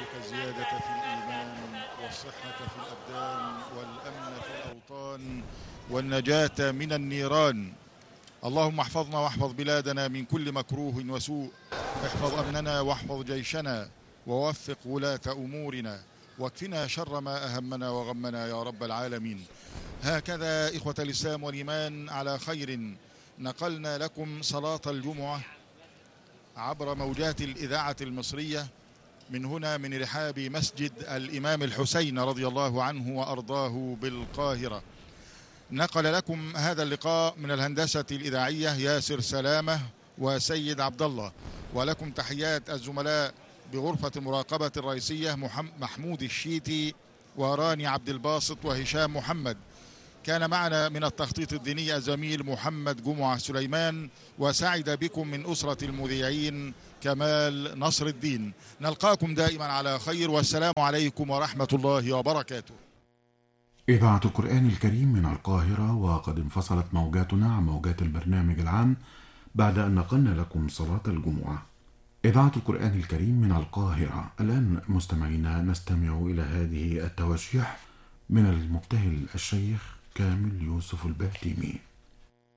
نسألك الزيادة في الإيمان والصحة في الأبدان والأمن في الأوطان والنجاة من النيران. اللهم احفظنا واحفظ بلادنا من كل مكروه وسوء. احفظ أمننا واحفظ جيشنا ووفق ولاة أمورنا واكفنا شر ما أهمنا وغمنا يا رب العالمين. هكذا إخوة الإسلام والإيمان على خير نقلنا لكم صلاة الجمعة عبر موجات الإذاعة المصرية من هنا من رحاب مسجد الإمام الحسين رضي الله عنه وأرضاه بالقاهرة. نقل لكم هذا اللقاء من الهندسة الإذاعية ياسر سلامة وسيد عبد الله، ولكم تحيات الزملاء بغرفة المراقبة الرئيسية محمود الشيتي وراني عبد الباسط وهشام محمد. كان معنا من التخطيط الديني الزميل محمد جمعة سليمان، وسعد بكم من أسرة المذيعين كمال نصر الدين. نلقاكم دائما على خير، والسلام عليكم ورحمة الله وبركاته. إذاعة القرآن الكريم من القاهرة، وقد انفصلت موجاتنا عن موجات البرنامج العام بعد أن نقلنا لكم صلاة الجمعة. إذاعة القرآن الكريم من القاهرة. الآن مستمعينا نستمع إلى هذه التواشيح من المبتهل الشيخ كامل يوسف البهتيمي.